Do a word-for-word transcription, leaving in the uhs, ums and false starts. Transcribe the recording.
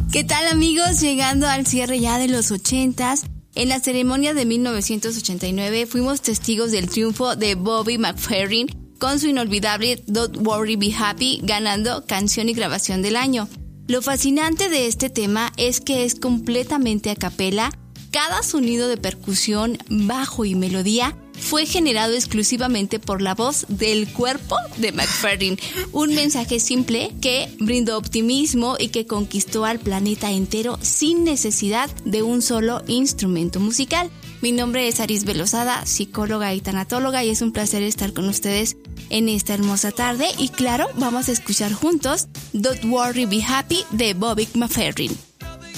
¿Qué tal, amigos? Llegando al cierre ya de los ochentas, en la ceremonia de mil novecientos ochenta y nueve fuimos testigos del triunfo de Bobby McFerrin con su inolvidable Don't Worry Be Happy, ganando canción y grabación del año. Lo fascinante de este tema es que es completamente a capela. Cada sonido de percusión, bajo y melodía fue generado exclusivamente por la voz del cuerpo de McFerrin. Un mensaje simple que brindó optimismo y que conquistó al planeta entero sin necesidad de un solo instrumento musical. Mi nombre es Arisbel Lozada, psicóloga y tanatóloga, y es un placer estar con ustedes en esta hermosa tarde. Y claro, vamos a escuchar juntos Don't Worry Be Happy de Bobby McFerrin.